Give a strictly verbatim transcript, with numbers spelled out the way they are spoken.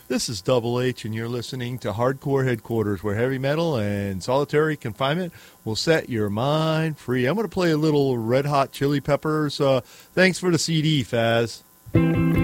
This is Double H, and you're listening to Hardcore Headquarters, where heavy metal and solitary confinement will set your mind free. I'm going to play a little Red Hot Chili Peppers. Uh, thanks for the C D, Faz.